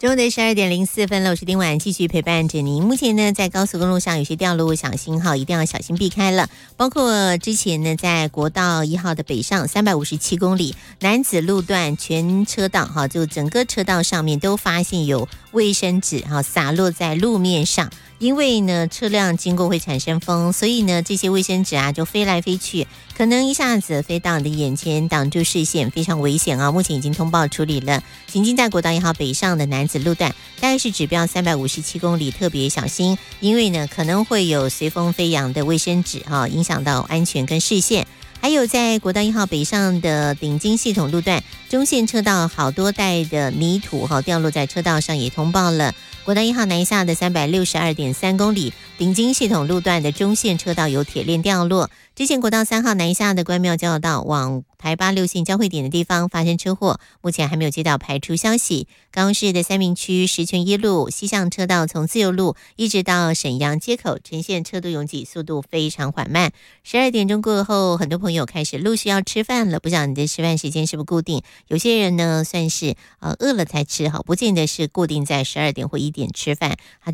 中午的12:04了，我是丁婉，继续陪伴着您。目前呢，在高速公路上有些掉路小信号，一定要小心避开了。包括之前呢，在国道1号的北上357公里男子路段全车道哈，就整个车道上面都发现有卫生纸哈洒落在路面上。因为呢，车辆经过会产生风，所以呢，这些卫生纸啊就飞来飞去，可能一下子飞到你的眼前，挡住视线，非常危险啊！目前已经通报处理了。行经在国道1号北上的男子路段，大概是指标357公里，特别小心，因为呢可能会有随风飞扬的卫生纸哈，影响到安全跟视线。还有在国道1号北上的顶金系统路段，中线车道好多带的泥土哈掉落在车道上，也通报了。国道1号南下的362.3公里，顶金系统路段的中线车道有铁链掉落。之前国道3号南下的关庙交流道往台8、6线交汇点的地方发生车祸，目前还没有接到排除消息。高雄市的三民区石泉一路西向车道从自由路一直到沈阳街口呈现车道拥挤，速度非常缓慢。12点钟过后，很多朋友开始陆续要吃饭了，不知道你的吃饭时间是不是固定？有些人呢算是饿了才吃哈，不见得是固定在12点或1点吃饭，他